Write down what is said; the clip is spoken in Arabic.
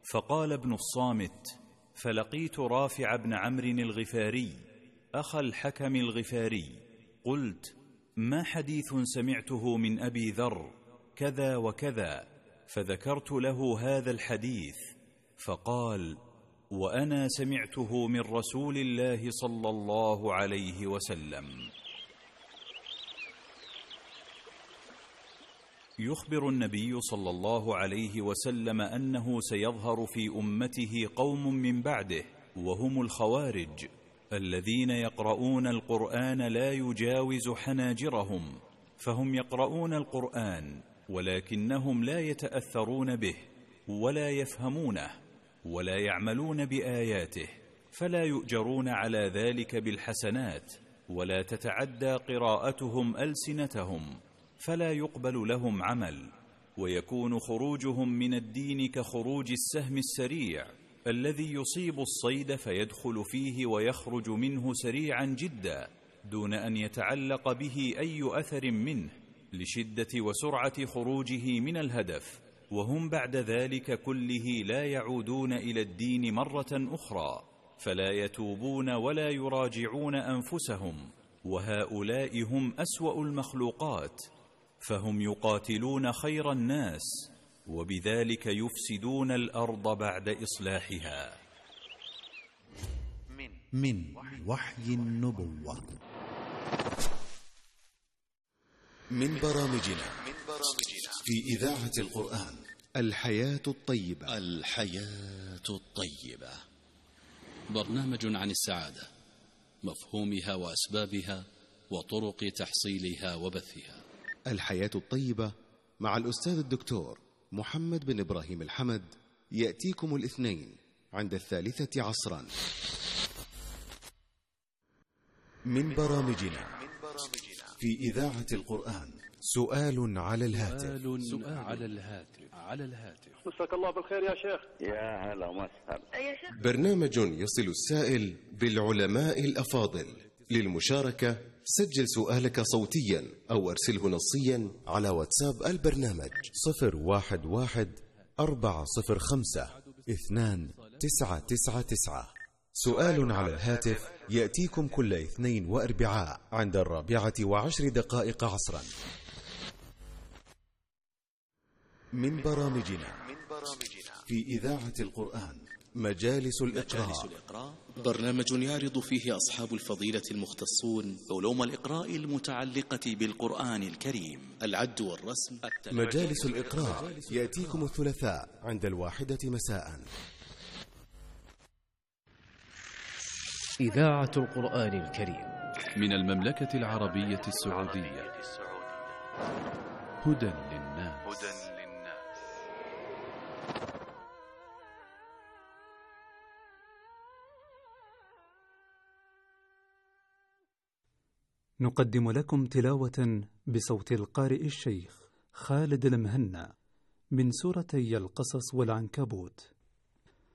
فقال ابن الصامت: فلقيت رافع بن عمرو الغفاري أخا الحكم الغفاري، قلت: ما حديث سمعته من أبي ذر كذا وكذا، فذكرت له هذا الحديث، فقال: وأنا سمعته من رسول الله صلى الله عليه وسلم. يخبر النبي صلى الله عليه وسلم أنه سيظهر في أمته قوم من بعده، وهم الخوارج، الذين يقرؤون القرآن لا يجاوز حناجرهم، فهم يقرؤون القرآن ولكنهم لا يتأثرون به ولا يفهمونه ولا يعملون بآياته، فلا يؤجرون على ذلك بالحسنات، ولا تتعدى قراءتهم ألسنتهم، فلا يقبل لهم عمل، ويكون خروجهم من الدين كخروج السهم السريع الذي يصيب الصيد فيدخل فيه ويخرج منه سريعا جدا دون أن يتعلق به أي أثر منه، لشدة وسرعة خروجه من الهدف، وهم بعد ذلك كله لا يعودون إلى الدين مرة أخرى، فلا يتوبون ولا يراجعون أنفسهم، وهؤلاء هم أسوأ المخلوقات، فهم يقاتلون خير الناس، وبذلك يفسدون الأرض بعد إصلاحها. من وحي النبوة. من برامجنا في إذاعة القرآن الحياة الطيبة. الحياة الطيبة برنامج عن السعادة، مفهومها وأسبابها وطرق تحصيلها وبثها. الحياة الطيبة مع الأستاذ الدكتور محمد بن إبراهيم الحمد، يأتيكم الاثنين عند 3 عصرا. من برامجنا في إذاعة القرآن سؤال على الهاتف. على الهاتف. مساك الله بالخير يا شيخ. يا هلا وسهلا يا شيخ. برنامج يصل السائل بالعلماء الأفاضل. للمشاركة سجل سؤالك صوتيا أو أرسله نصيا على واتساب البرنامج 011-405-2999. سؤال على الهاتف يأتيكم كل اثنين وأربعاء عند 4:10 عصرا. من برامجنا في إذاعة القرآن مجالس الإقراء، برنامج يعرض فيه أصحاب الفضيلة المختصون علوم الإقراء المتعلقة بالقرآن الكريم، العد والرسم. مجالس الإقراء يأتيكم الثلاثاء عند 1 مساء. إذاعة القرآن الكريم من المملكة العربية السعودية. هدى للناس. نقدم لكم تلاوة بصوت القارئ الشيخ خالد المهنا من سورتي القصص والعنكبوت.